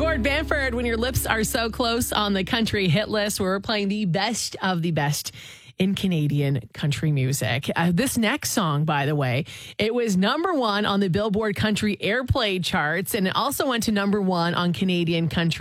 Lord Bamford, When Your Lips Are So Close on the country hit list, where we're playing the best of the best in Canadian country music. This next song, by the way, it was number one on the Billboard Country Airplay charts, and it also went to number one on Canadian country